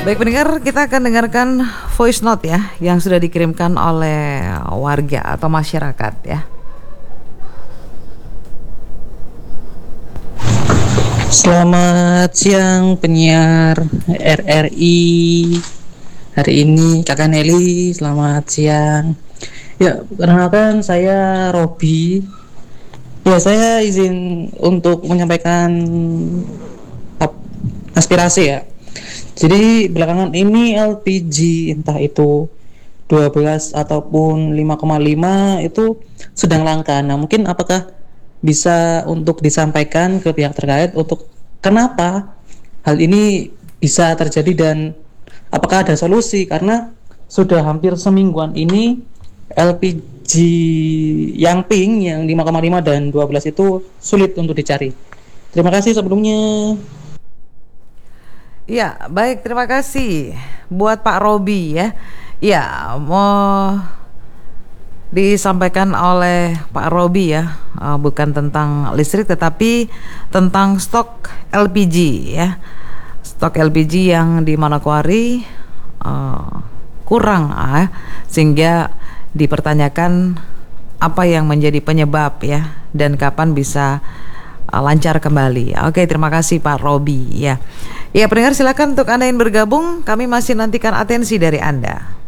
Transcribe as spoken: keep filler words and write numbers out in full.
Baik pendengar, kita akan dengarkan voice note ya yang sudah dikirimkan oleh warga atau masyarakat ya. Selamat siang penyiar R R I. Hari ini Kakak Nelly, selamat siang. Ya, perkenalkan saya Robi. Ya, saya izin untuk menyampaikan ap- aspirasi ya. Jadi belakangan ini L P G entah itu dua belas ataupun lima koma lima itu sedang langka. Nah, mungkin apakah bisa untuk disampaikan ke pihak terkait untuk kenapa hal ini bisa terjadi dan apakah ada solusi, karena sudah hampir semingguan ini L P G yang pink yang lima koma lima dan dua belas itu sulit untuk dicari. Terima kasih sebelumnya. Ya, baik, terima kasih buat Pak Robi ya. Ya, mau disampaikan oleh Pak Robi ya, uh, bukan tentang listrik tetapi tentang stok L P G ya. Stok L P G yang di Manokwari uh, kurang uh, sehingga dipertanyakan apa yang menjadi penyebab ya dan kapan bisa uh, lancar kembali. Oke, terima kasih Pak Robi ya. Ya pendengar, silakan untuk Anda yang bergabung, kami masih nantikan atensi dari Anda.